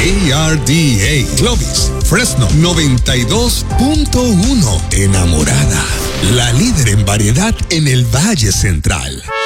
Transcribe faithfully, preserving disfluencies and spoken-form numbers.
A R D A, Clovis, Fresno, noventa y dos punto uno. Enamorada, la líder en variedad en el Valle Central.